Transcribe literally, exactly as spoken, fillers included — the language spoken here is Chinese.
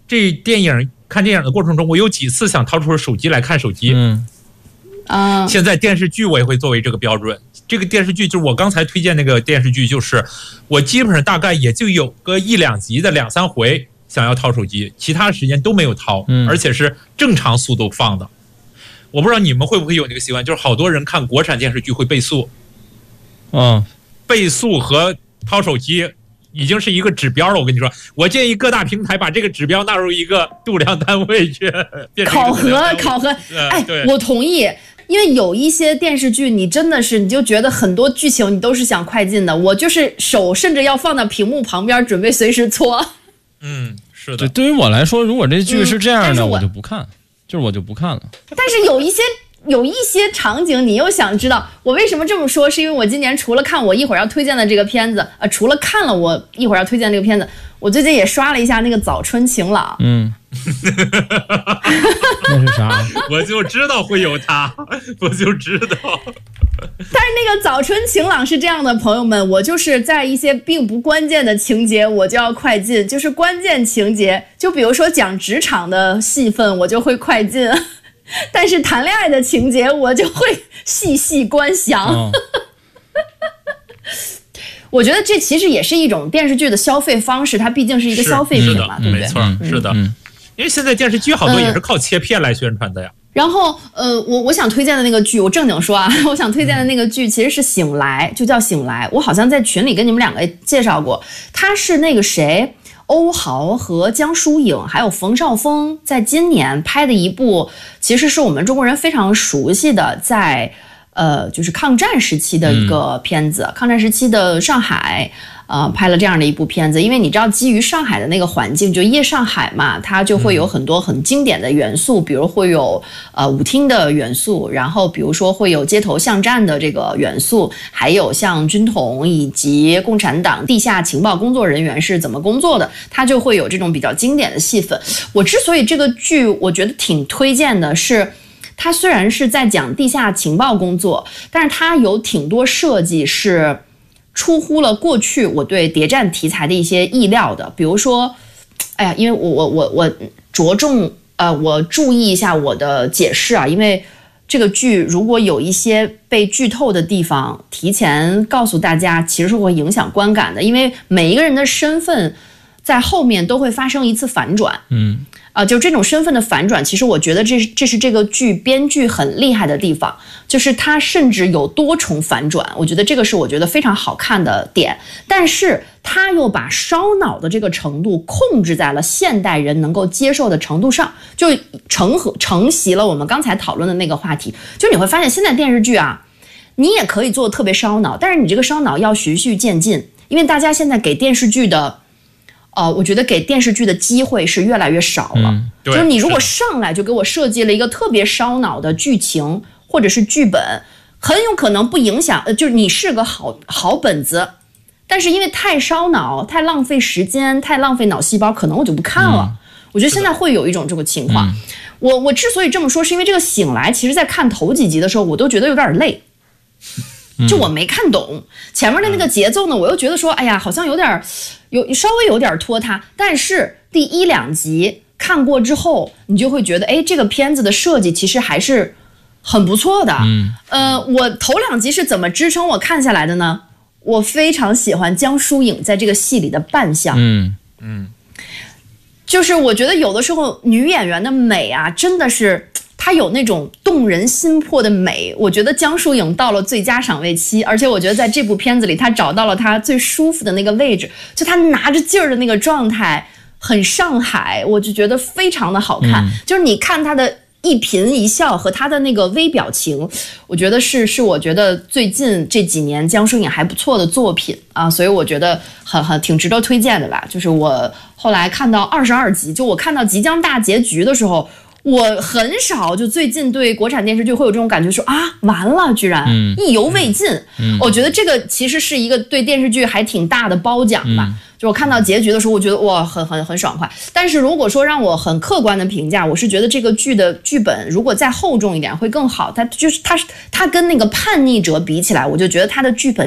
这电影看电影的过程中，我有几次想掏出手机来看手机。 嗯啊， 现在电视剧我也会作为这个标准。这个电视剧就是我刚才推荐那个电视剧，就是我基本上大概也就有个一两集的两三回想要掏手机，其他时间都没有掏， 嗯， 而且是正常速度放的。我不知道你们会不会有那个习惯，就是好多人看国产电视剧会倍速。 嗯， 倍速和掏手机已经是一个指标了。我跟你说，我建议各大平台把这个指标纳入一个度量单位去考核考核。哎，我同意。因为有一些电视剧，你真的是你就觉得很多剧情你都是想快进的，我就是手甚至要放到屏幕旁边，准备随时搓。 嗯，是的。 对，对于我来说，如果这剧是这样的， 嗯、我, 我就不看，就是我就不看了。 但是有一些有一些场景，你又想知道，我为什么这么说？是因为我今年除了看我一会儿要推荐的这个片子，呃，除了看了我一会儿要推荐这个片子，我最近也刷了一下那个《早春晴朗》。 嗯。那是啥？ 我就知道会有他，我就知道。 但是那个早春晴朗是这样的，朋友们，我就是在一些并不关键的情节我就要快进，就是关键情节，就比如说讲职场的戏份我就会快进，但是谈恋爱的情节我就会细细观详。哦我觉得这其实也是一种电视剧的消费方式，它毕竟是一个消费品嘛，对不对？ 没错，是的。嗯，因为现在电视剧好多也是靠切片来宣传的呀。 呃、然后，呃，我我想推荐的那个剧，我正经说啊，我想推荐的那个剧其实是《醒来》，就叫《醒来》。我好像在群里跟你们两个介绍过，它是那个谁，欧豪和江疏影还有冯绍峰在今年拍的一部，其实是我们中国人非常熟悉的，在。呃，就是抗战时期的一个片子，嗯、抗战时期的上海，呃，拍了这样的一部片子。因为你知道，基于上海的那个环境，就夜上海嘛，它就会有很多很经典的元素，嗯、比如会有呃舞厅的元素，然后比如说会有街头巷战的这个元素，还有像军统以及共产党地下情报工作人员是怎么工作的，它就会有这种比较经典的戏份。我之所以这个剧我觉得挺推荐的是。它虽然是在讲地下情报工作，但是它有挺多设计是出乎了过去我对谍战题材的一些意料的。比如说，哎呀，因为我我我我着重呃，我注意一下我的解释啊，因为这个剧如果有一些被剧透的地方，提前告诉大家，其实是会影响观感的，因为每一个人的身份在后面都会发生一次反转。 嗯。 啊、呃，就这种身份的反转，其实我觉得这是这是这个剧编剧很厉害的地方，就是它甚至有多重反转，我觉得这个是我觉得非常好看的点。但是它又把烧脑的这个程度控制在了现代人能够接受的程度上，就承合承袭了我们刚才讨论的那个话题。就你会发现现在电视剧啊，你也可以做得特别烧脑，但是你这个烧脑要循序渐进，因为大家现在给电视剧的。呃，我觉得给电视剧的机会是越来越少了。 嗯、 就是你如果上来就给我设计了一个特别烧脑的剧情或者是剧本，很有可能不影响，呃，就是你是个好好本子，但是因为太烧脑、太浪费时间、太浪费脑细胞，可能我就不看了。嗯、我觉得现在会有一种这个情况。我我之所以这么说，是因为这个醒来，其实在看头几集的时候，我都觉得有点累。就我没看懂前面的那个节奏呢，我又觉得说，哎呀，好像有点有稍微有点拖沓。但是第一两集看过之后，你就会觉得，哎，这个片子的设计其实还是很不错的。 嗯， 呃，我头两集是怎么支撑我看下来的呢？我非常喜欢江疏影在这个戏里的扮相。 嗯嗯， 就是我觉得有的时候女演员的美啊，真的是。她有那种动人心魄的美，我觉得江疏影到了最佳赏味期，而且我觉得在这部片子里，她找到了她最舒服的那个位置，就她拿着劲儿的那个状态，很上海，我就觉得非常的好看。嗯、就是你看她的一颦一笑和她的那个微表情，我觉得是是我觉得最近这几年江疏影还不错的作品啊，所以我觉得很很挺值得推荐的吧。就是我后来看到二十二集，就我看到即将大结局的时候。我很少就最近对国产电视剧会有这种感觉说啊完了居然意犹未尽、嗯、我觉得这个其实是一个对电视剧还挺大的褒奖吧、嗯、就我看到结局的时候我觉得哇很很很爽快。但是如果说让我很客观的评价，我是觉得这个剧的剧本如果再厚重一点会更好，它就是它它跟那个叛逆者比起来，我就觉得它的剧本